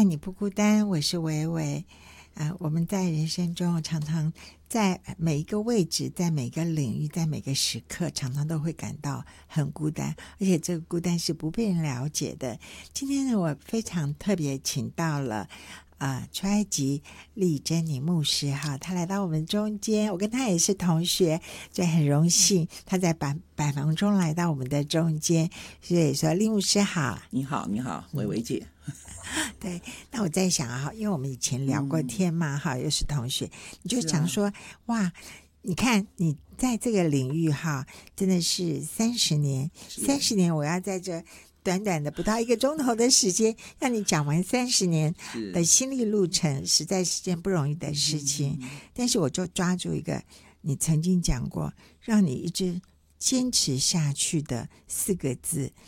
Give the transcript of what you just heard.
爱你不孤单，我是维维。我们在人生中常常在每一个位置，在每个领域，在每个时刻，常常都会感到很孤单，而且这个孤单是不被人了解的。今天呢，我非常特别请到了出埃及利珍妮牧师哈，他来到我们中间，我跟他也是同学，所以很荣幸他在百忙中来到我们的中间。所以说，利牧师好。 你好，你好，维维姐。 对，那我在想啊，因为我们以前聊过天嘛，哈，又是同学，你就想说，哇，你看你在这个领域哈，真的是30年，30年，我要在这短短的不到1个钟头的时间，让你讲完30年的心理路程，实在是件不容易的事情。但是我就抓住一个你曾经讲过，让你一直坚持下去的4个字，